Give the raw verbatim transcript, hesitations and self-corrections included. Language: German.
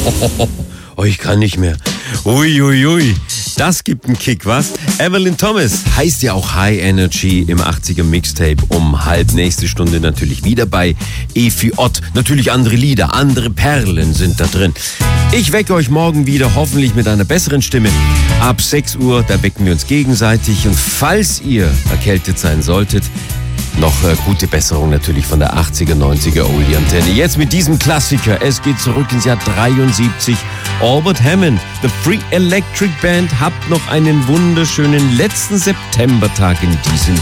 Oh, ich kann nicht mehr. Uiuiui, ui, ui. Das gibt einen Kick, was? Evelyn Thomas heißt ja auch High Energy im achtziger Mixtape. Um halb nächste Stunde natürlich wieder bei Efi Ott. Natürlich andere Lieder, andere Perlen sind da drin. Ich wecke euch morgen wieder, hoffentlich mit einer besseren Stimme. Ab sechs Uhr, da wecken wir uns gegenseitig. Und falls ihr erkältet sein solltet, noch äh, gute Besserung natürlich von der achtziger, neunziger Oldie-Antenne. Jetzt mit diesem Klassiker. Es geht zurück ins Jahr dreiundsiebzig. Albert Hammond, The Free Electric Band, habt noch einen wunderschönen letzten Septembertag in diesem